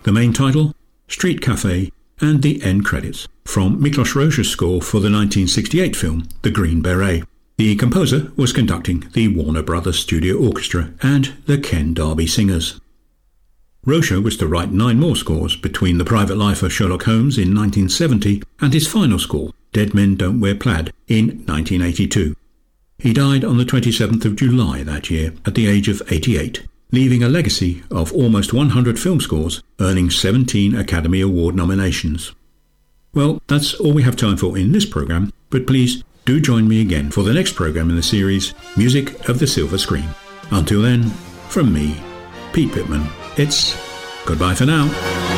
The main title, Street Cafe, and the end credits from Miklos Rozsa's score for the 1968 film The Green Beret. The composer was conducting the Warner Brothers Studio Orchestra and the Ken Darby Singers. Rozsa was to write 9 more scores between The Private Life of Sherlock Holmes in 1970 and his final score, Dead Men Don't Wear Plaid, in 1982. He died on the 27th of July that year at the age of 88, leaving a legacy of almost 100 film scores, earning 17 Academy Award nominations. Well, that's all we have time for in this programme, but please do join me again for the next programme in the series, Music of the Silver Screen. Until then, from me, Pete Pittman, it's goodbye for now.